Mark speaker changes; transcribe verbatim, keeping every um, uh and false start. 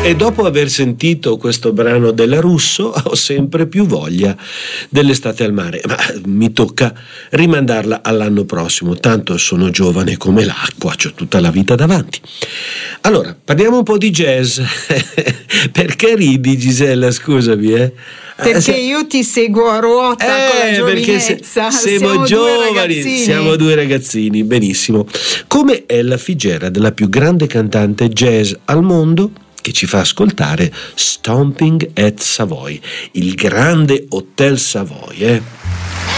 Speaker 1: E dopo aver sentito questo brano della Russo ho sempre più voglia dell'estate al mare, ma mi tocca rimandarla all'anno prossimo, tanto sono giovane come l'acqua, c'ho tutta la vita davanti. Allora, parliamo un po' di jazz. Perché ridi, Gisella? Scusami, eh?
Speaker 2: Perché io ti seguo a ruota
Speaker 1: eh,
Speaker 2: con la giovinezza.
Speaker 1: Se, siamo,
Speaker 2: siamo
Speaker 1: giovani,
Speaker 2: due
Speaker 1: siamo due ragazzini, benissimo. Come Ella Fitzgerald, della più grande cantante jazz al mondo, che ci fa ascoltare Stomping at Savoy, il grande Hotel Savoy, eh?